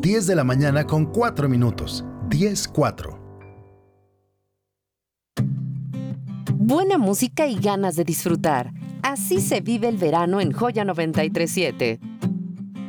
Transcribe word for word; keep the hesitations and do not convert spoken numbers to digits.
diez de la mañana con cuatro minutos. diez cuatro. Buena música y ganas de disfrutar. Así se vive el verano en Joya noventa y tres siete.